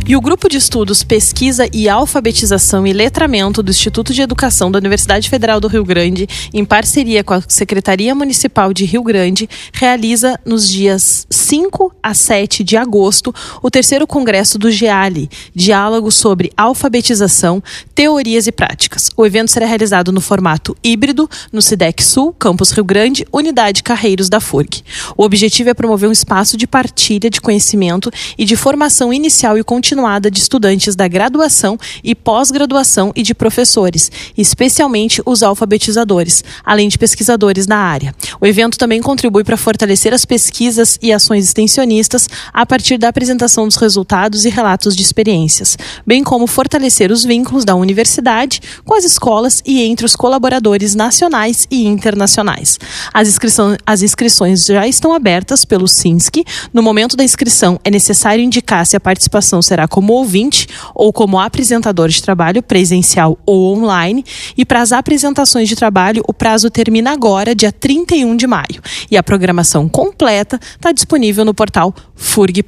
E o Grupo de Estudos Pesquisa e Alfabetização e Letramento do Instituto de Educação da Universidade Federal do Rio Grande, em parceria com a Secretaria Municipal de Rio Grande, realiza nos dias 5 a 7 de agosto o 3º Congresso do GEALI, Diálogo sobre Alfabetização, Teorias e Práticas. O evento será realizado no formato híbrido no SIDEC Sul, Campus Rio Grande, Unidade Carreiros da FURG. O objetivo é promover um espaço de partilha de conhecimento e de formação inicial e continuada de estudantes da graduação e pós-graduação e de professores, especialmente os alfabetizadores, além de pesquisadores na área. O evento também contribui para fortalecer as pesquisas e ações extensionistas a partir da apresentação dos resultados e relatos de experiências, bem como fortalecer os vínculos da universidade com as escolas e entre os colaboradores nacionais e internacionais. As inscrições já estão abertas pelo SINSC. No momento da inscrição, é necessário indicar se a participação será como ouvinte ou como apresentador de trabalho presencial ou online. E para as apresentações de trabalho, o prazo termina agora, dia 31 de maio. E a programação completa está disponível no portal FURG.